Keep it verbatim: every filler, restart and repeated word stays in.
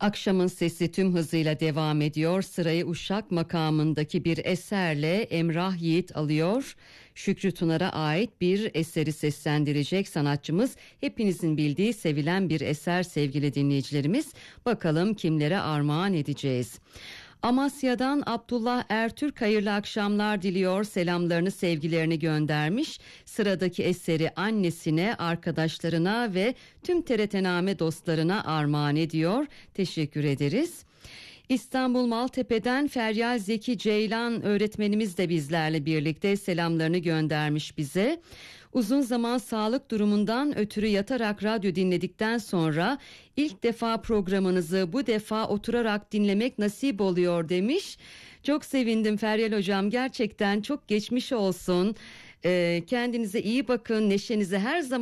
Akşamın sesi tüm hızıyla devam ediyor. Sırayı Uşak makamındaki bir eserle Emrah Yiğit alıyor. Şükrü Tunar'a ait bir eseri seslendirecek sanatçımız. Hepinizin bildiği, sevilen bir eser sevgili dinleyicilerimiz. Bakalım kimlere armağan edeceğiz. Amasya'dan Abdullah Ertürk hayırlı akşamlar diliyor. Selamlarını, sevgilerini göndermiş. Sıradaki eseri annesine, arkadaşlarına ve tüm T R T Name dostlarına armağan ediyor. Teşekkür ederiz. İstanbul Maltepe'den Feryal Zeki Ceylan öğretmenimiz de bizlerle birlikte selamlarını göndermiş bize. Uzun zaman sağlık durumundan ötürü yatarak radyo dinledikten sonra ilk defa programınızı bu defa oturarak dinlemek nasip oluyor demiş. Çok sevindim Feryal hocam, gerçekten çok geçmiş olsun. Ee, kendinize iyi bakın, neşenize her zaman